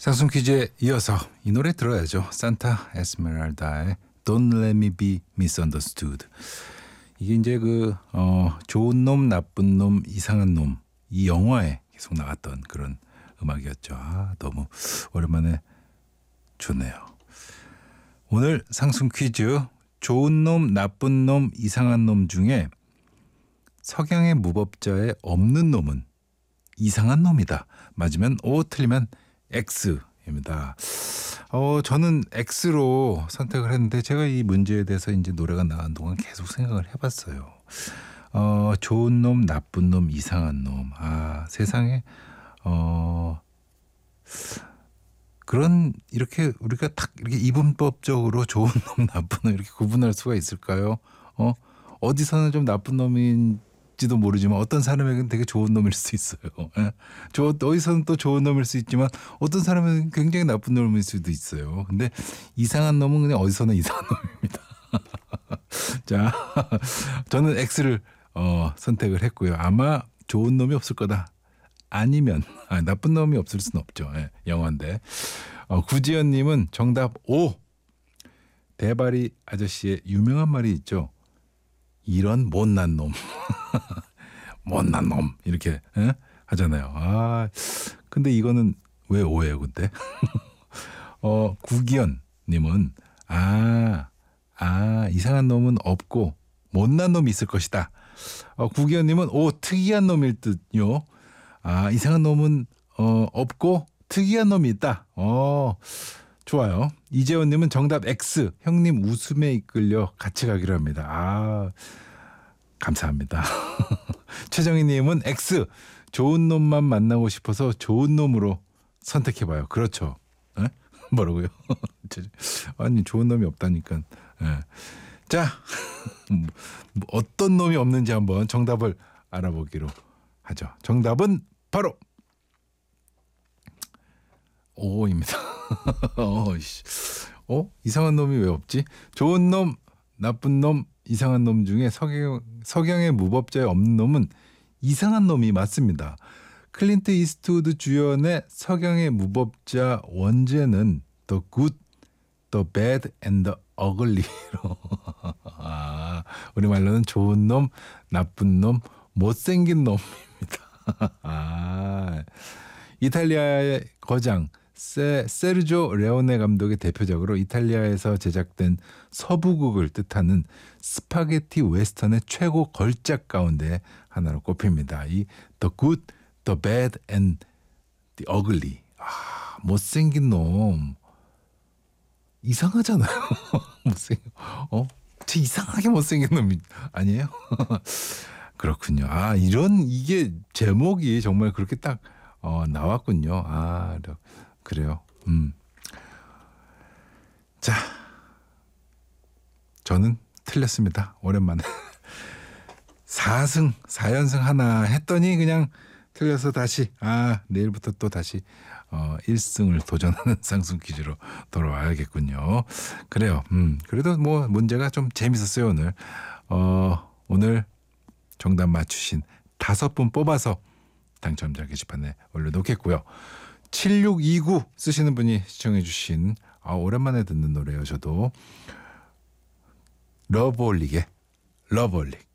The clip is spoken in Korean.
상순 퀴즈에 이어서 이 노래 들어야죠. 산타 에스메랄다의 Don't Let Me Be Misunderstood. 이게 이제 좋은 놈, 나쁜 놈, 이상한 놈 이 영화에 계속 나왔던 그런 음악이었죠. 너무 오랜만에 좋네요. 오늘 상순 퀴즈 좋은 놈, 나쁜 놈, 이상한 놈 중에 석양의 무법자에 없는 놈은 이상한 놈이다. 맞으면 O, 틀리면 X입니다. 저는 X로 선택을 했는데 제가 이 문제에 대해서 이제 노래가 나간 동안 계속 생각을 해봤어요. 좋은 놈, 나쁜 놈, 이상한 놈. 세상에 그런 이렇게 우리가 딱 이렇게 이분법적으로 좋은 놈, 나쁜 놈 이렇게 구분할 수가 있을까요? 어디서는 좀 나쁜 놈인지도 모르지만 어떤 사람에게는 되게 좋은 놈일 수 있어요. 어디서는 또 좋은 놈일 수 있지만 어떤 사람에게는 굉장히 나쁜 놈일 수도 있어요. 근데 이상한 놈은 그냥 어디서나 이상한 놈입니다. 자, 저는 X를 선택을 했고요. 아마 좋은 놈이 없을 거다. 아니면 나쁜 놈이 없을 수는 없죠. 영화인데. 구지연님은 정답 O. 대바리 아저씨의 유명한 말이 있죠. 이런 못난 놈. 못난 놈 이렇게 하잖아요. 근데 이거는 왜 O예요 근데? 구기현님은 이상한 놈은 없고 못난 놈이 있을 것이다. 구기현님은 특이한 놈일 듯요. 이상한 놈은 없고 특이한 놈이 있다. 좋아요. 이재원님은 정답 X. 형님 웃음에 이끌려 같이 가기로 합니다. 감사합니다. 최정희님은 X. 좋은 놈만 만나고 싶어서 좋은 놈으로 선택해봐요. 그렇죠. 뭐라고요? 아니 좋은 놈이 없다니까. 자, 어떤 놈이 없는지 한번 정답을 알아보기로 하죠. 정답은 바로 O입니다. 이상한 놈이 왜 없지? 좋은 놈, 나쁜 놈, 이상한 놈 중에 석양의 무법자에 없는 놈은 이상한 놈이 맞습니다. 클린트 이스트우드 주연의 석양의 무법자 원제는 The Good, The Bad and the Ugly로 우리말로는 좋은 놈, 나쁜 놈, 못생긴 놈입니다. 이탈리아의 거장 세르조 레오네 감독의 대표작으로 이탈리아에서 제작된 서부극을 뜻하는 스파게티 웨스턴의 최고 걸작 가운데 하나로 꼽힙니다. 이 The Good, The Bad and the Ugly. 못생긴 놈. 이상하잖아요. 이상하게 못생긴 놈이 아니에요? 그렇군요. 이게 제목이 정말 그렇게 딱 나왔군요. 그래요. 자, 저는 틀렸습니다. 오랜만에 4연승 하나 했더니 그냥 틀려서 다시 내일부터 또 다시 1승을 도전하는 상승 퀴즈로 돌아와야겠군요. 그래요. 그래도 뭐 문제가 좀 재밌었어요 오늘. 오늘 정답 맞추신 5분 뽑아서 당첨자 게시판에 올려놓겠고요. 7629 쓰시는 분이 시청해 주신 오랜만에 듣는 노래예요. 저도 러브홀릭의 러브홀릭.